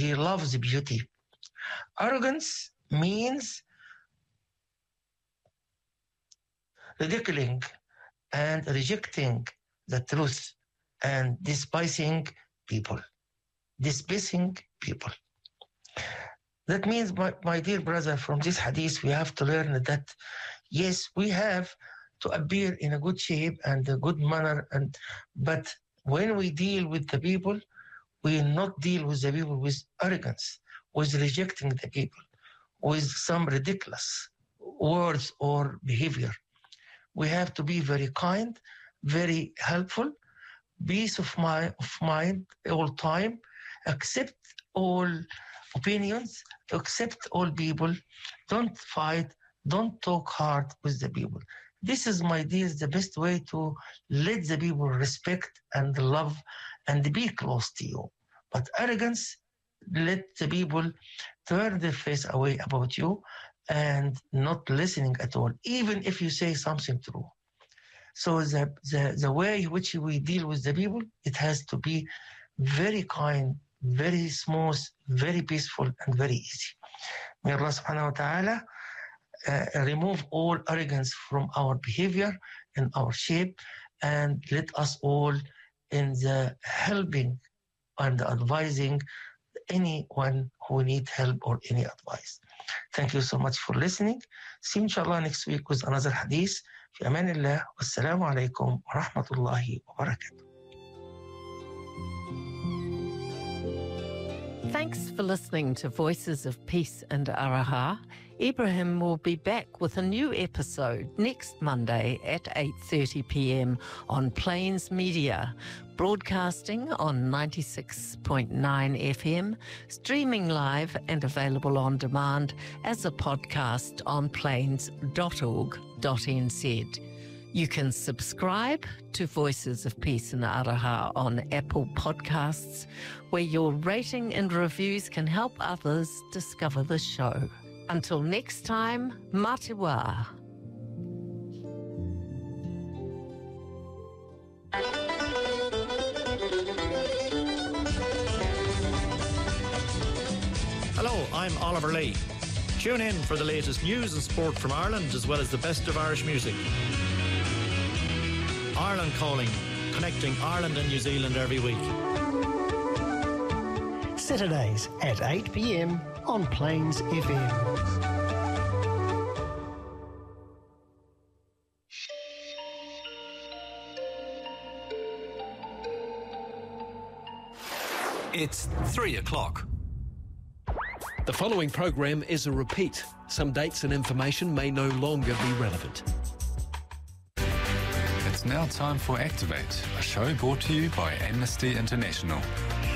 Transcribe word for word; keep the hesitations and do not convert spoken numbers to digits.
he loves beauty. Arrogance means ridiculing and rejecting the truth and despising people. Despising people. That means, my, my dear brother, from this hadith, we have to learn that, yes, we have to appear in a good shape and a good manner, and but when we deal with the people, we not deal with the people with arrogance, with rejecting the people, with some ridiculous words or behavior. We have to be very kind, very helpful, peace of mind, of mind all time, accept all opinions, accept all people, don't fight, don't talk hard with the people. This is, my dear, the best way to let the people respect and love and be close to you. But arrogance, let the people turn their face away about you and not listening at all, even if you say something true. So the, the, the way in which we deal with the people, it has to be very kind, very smooth, very peaceful, and very easy. May Allah subhanahu wa ta'ala uh, remove all arrogance from our behavior and our shape, and let us all in the helping and advising anyone who needs help or any advice. Thank you so much for listening. See you inshallah next week with another hadith. في أمان الله والسلام عليكم ورحمة الله وبركاته. Thanks for listening to Voices of Peace and Araha. Ibrahim will be back with a new episode next Monday at eight thirty p m on Plains Media, broadcasting on ninety-six point nine F M, streaming live and available on demand as a podcast on plains dot org dot n z. You can subscribe to Voices of Peace and Araha on Apple Podcasts, where your rating and reviews can help others discover the show. Until next time, Matiwa. Hello, I'm Oliver Lee. Tune in for the latest news and sport from Ireland, as well as the best of Irish music. Ireland Calling, connecting Ireland and New Zealand every week. Saturdays at eight p m on Plains F M. It's three o'clock. The following program is a repeat. Some dates and information may no longer be relevant. It's now time for Activate, a show brought to you by Amnesty International.